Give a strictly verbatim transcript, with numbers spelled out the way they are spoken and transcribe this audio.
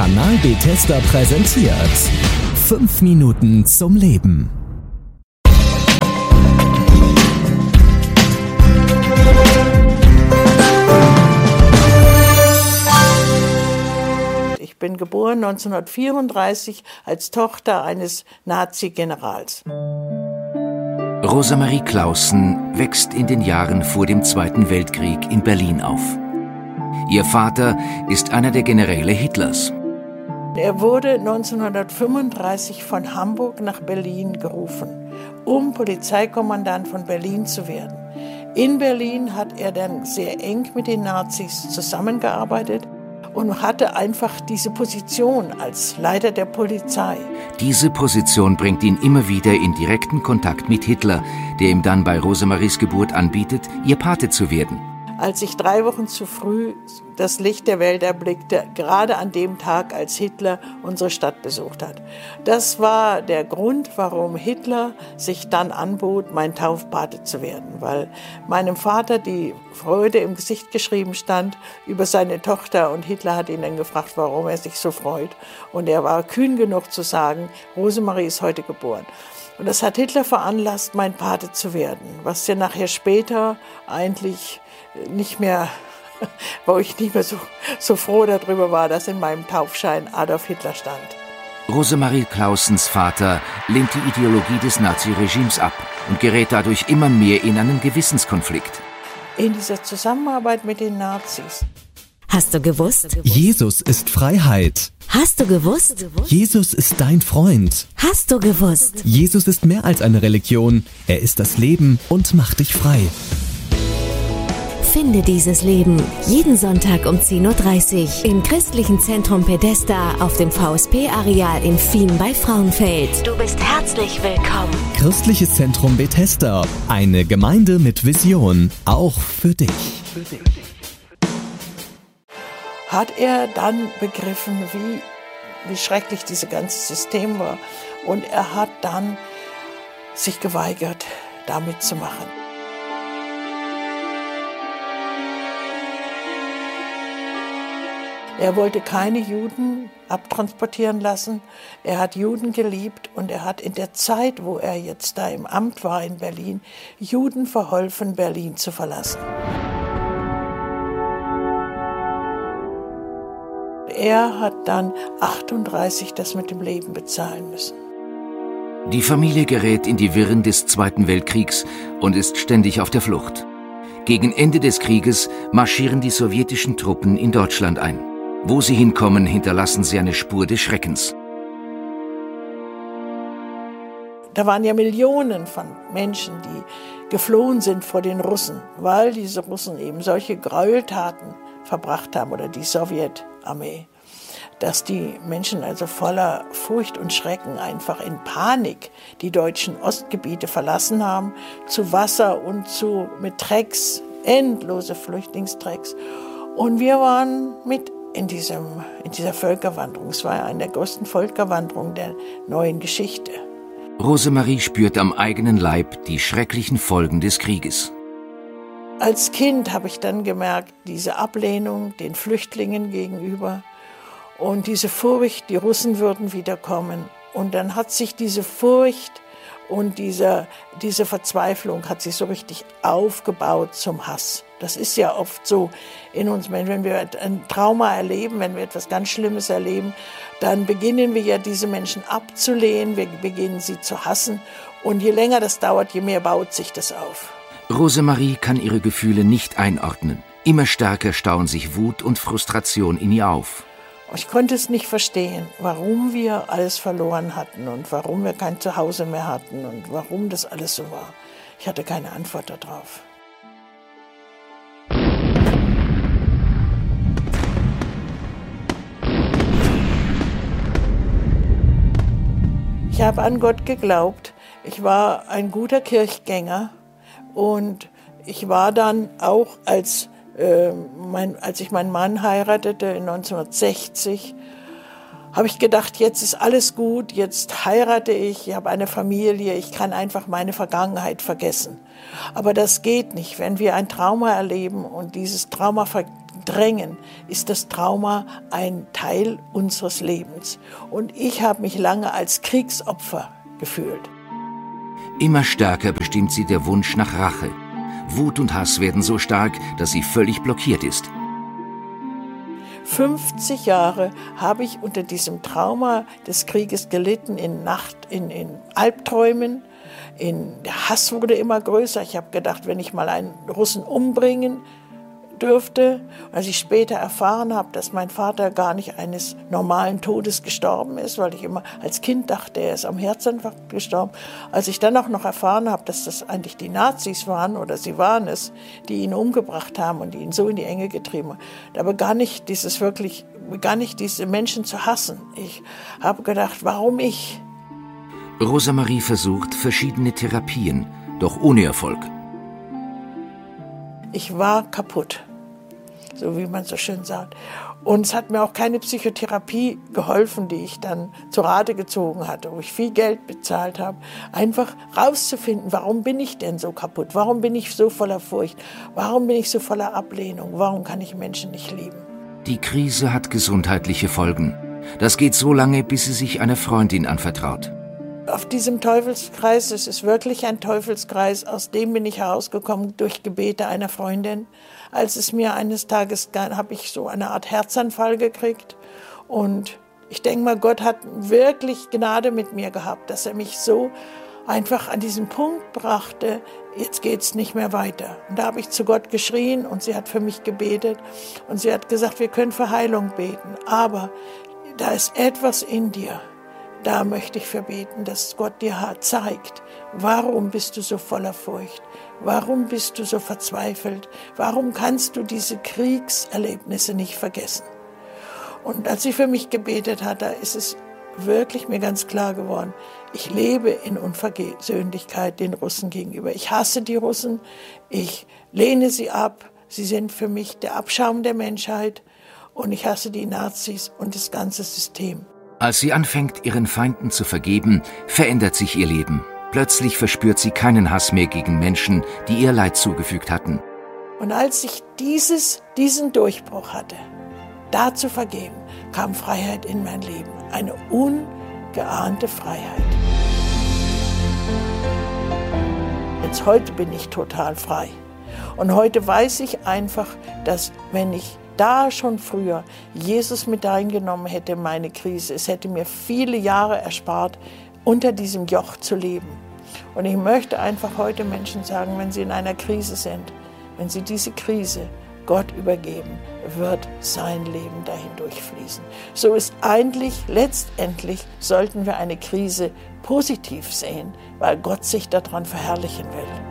Kanal Bethesda präsentiert fünf Minuten zum Leben. Ich bin geboren neunzehnhundertvierunddreißig als Tochter eines Nazi-Generals. Rosemarie Claussen wächst in den Jahren vor dem Zweiten Weltkrieg in Berlin auf. Ihr Vater ist einer der Generäle Hitlers. Er wurde neunzehnhundertfünfunddreißig von Hamburg nach Berlin gerufen, um Polizeikommandant von Berlin zu werden. In Berlin hat er dann sehr eng mit den Nazis zusammengearbeitet und hatte einfach diese Position als Leiter der Polizei. Diese Position bringt ihn immer wieder in direkten Kontakt mit Hitler, der ihm dann bei Rosemaries Geburt anbietet, ihr Pate zu werden. Als ich drei Wochen zu früh das Licht der Welt erblickte, gerade an dem Tag, als Hitler unsere Stadt besucht hat. Das war der Grund, warum Hitler sich dann anbot, mein Taufpate zu werden, weil meinem Vater die Freude im Gesicht geschrieben stand über seine Tochter und Hitler hat ihn dann gefragt, warum er sich so freut. Und er war kühn genug zu sagen, Rosemarie ist heute geboren. Und das hat Hitler veranlasst, mein Pate zu werden, was ja nachher später eigentlich nicht mehr, wo ich nicht mehr so, so froh darüber war, dass in meinem Taufschein Adolf Hitler stand. Rosemarie Claussens Vater lehnt die Ideologie des Naziregimes ab und gerät dadurch immer mehr in einen Gewissenskonflikt. In dieser Zusammenarbeit mit den Nazis. Hast du gewusst? Jesus ist Freiheit. Hast du gewusst? Jesus ist dein Freund. Hast du gewusst? Jesus ist mehr als eine Religion. Er ist das Leben und macht dich frei. Finde dieses Leben jeden Sonntag um zehn Uhr dreißig im Christlichen Zentrum Bethesda auf dem V S P-Areal in Fien bei Frauenfeld. Du bist herzlich willkommen. Christliches Zentrum Bethesda, eine Gemeinde mit Vision, auch für dich. Für dich. Hat er dann begriffen, wie, wie schrecklich dieses ganze System war. Und er hat dann sich geweigert, damit zu machen. Er wollte keine Juden abtransportieren lassen. Er hat Juden geliebt und er hat in der Zeit, wo er jetzt da im Amt war in Berlin, Juden verholfen, Berlin zu verlassen. Er hat dann achtunddreißig das mit dem Leben bezahlen müssen. Die Familie gerät in die Wirren des Zweiten Weltkriegs und ist ständig auf der Flucht. Gegen Ende des Krieges marschieren die sowjetischen Truppen in Deutschland ein. Wo sie hinkommen, hinterlassen sie eine Spur des Schreckens. Da waren ja Millionen von Menschen, die geflohen sind vor den Russen, weil diese Russen eben solche Gräueltaten verbracht haben, oder die Sowjetarmee, dass die Menschen also voller Furcht und Schrecken einfach in Panik die deutschen Ostgebiete verlassen haben, zu Wasser und zu mit Trecks, endlose Flüchtlingstrecks. Und wir waren mit in, diesem, in dieser Völkerwanderung. Es war eine der größten Völkerwanderungen der neuen Geschichte. Rosemarie spürt am eigenen Leib die schrecklichen Folgen des Krieges. Als Kind habe ich dann gemerkt, diese Ablehnung den Flüchtlingen gegenüber und diese Furcht, die Russen würden wiederkommen. Und dann hat sich diese Furcht und diese, diese Verzweiflung hat sich so richtig aufgebaut zum Hass. Das ist ja oft so in uns, wenn wir ein Trauma erleben, wenn wir etwas ganz Schlimmes erleben, dann beginnen wir ja diese Menschen abzulehnen, wir beginnen sie zu hassen. Und je länger das dauert, je mehr baut sich das auf. Rosemarie kann ihre Gefühle nicht einordnen. Immer stärker stauen sich Wut und Frustration in ihr auf. Ich konnte es nicht verstehen, warum wir alles verloren hatten und warum wir kein Zuhause mehr hatten und warum das alles so war. Ich hatte keine Antwort darauf. Ich habe an Gott geglaubt. Ich war ein guter Kirchgänger und ich war dann auch als Äh, mein, als ich meinen Mann heiratete in neunzehnhundertsechzig, habe ich gedacht, jetzt ist alles gut, jetzt heirate ich, ich habe eine Familie, ich kann einfach meine Vergangenheit vergessen. Aber das geht nicht, wenn wir ein Trauma erleben und dieses Trauma ver- verdrängen, ist das Trauma ein Teil unseres Lebens. Und ich habe mich lange als Kriegsopfer gefühlt. Immer stärker bestimmt sie der Wunsch nach Rache. Wut und Hass werden so stark, dass sie völlig blockiert ist. fünfzig Jahre habe ich unter diesem Trauma des Krieges gelitten, in Nacht, in, in Albträumen. In, der Hass wurde immer größer. Ich habe gedacht, wenn ich mal einen Russen umbringen dürfte. Als ich später erfahren habe, dass mein Vater gar nicht eines normalen Todes gestorben ist, weil ich immer als Kind dachte, er ist am Herzinfarkt gestorben. Als ich dann auch noch erfahren habe, dass das eigentlich die Nazis waren, oder sie waren es, die ihn umgebracht haben und ihn so in die Enge getrieben haben, da begann ich dieses wirklich, begann ich diese Menschen zu hassen. Ich habe gedacht, warum ich? Rosamarie versucht verschiedene Therapien, doch ohne Erfolg. Ich war kaputt, so wie man so schön sagt. Und es hat mir auch keine Psychotherapie geholfen, die ich dann zu Rate gezogen hatte, wo ich viel Geld bezahlt habe, einfach rauszufinden, warum bin ich denn so kaputt? Warum bin ich so voller Furcht? Warum bin ich so voller Ablehnung? Warum kann ich Menschen nicht lieben? Die Krise hat gesundheitliche Folgen. Das geht so lange, bis sie sich einer Freundin anvertraut. Auf diesem Teufelskreis, es ist wirklich ein Teufelskreis, aus dem bin ich herausgekommen durch Gebete einer Freundin. Als es mir eines Tages, habe ich so eine Art Herzanfall gekriegt und ich denke mal, Gott hat wirklich Gnade mit mir gehabt, dass er mich so einfach an diesen Punkt brachte, jetzt geht's nicht mehr weiter. Und da habe ich zu Gott geschrien und sie hat für mich gebetet und sie hat gesagt, wir können für Heilung beten, aber da ist etwas in dir. Da möchte ich verbeten, dass Gott dir zeigt, warum bist du so voller Furcht? Warum bist du so verzweifelt? Warum kannst du diese Kriegserlebnisse nicht vergessen? Und als sie für mich gebetet hat, da ist es wirklich mir ganz klar geworden, ich lebe in Unversöhnlichkeit den Russen gegenüber. Ich hasse die Russen, ich lehne sie ab, sie sind für mich der Abschaum der Menschheit und ich hasse die Nazis und das ganze System. Als sie anfängt, ihren Feinden zu vergeben, verändert sich ihr Leben. Plötzlich verspürt sie keinen Hass mehr gegen Menschen, die ihr Leid zugefügt hatten. Und als ich dieses, diesen Durchbruch hatte, da zu vergeben, kam Freiheit in mein Leben. Eine ungeahnte Freiheit. Jetzt heute bin ich total frei. Und heute weiß ich einfach, dass wenn ich da schon früher Jesus mit reingenommen hätte in meine Krise, es hätte mir viele Jahre erspart, unter diesem Joch zu leben. Und ich möchte einfach heute Menschen sagen, wenn sie in einer Krise sind, wenn sie diese Krise Gott übergeben, wird sein Leben dahin durchfließen. So ist eigentlich, letztendlich sollten wir eine Krise positiv sehen, weil Gott sich daran verherrlichen will.